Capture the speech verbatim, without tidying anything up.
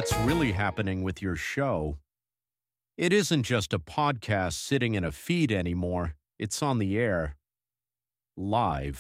what's really happening with your show. It isn't just a podcast sitting in a feed anymore, it's on the air, live.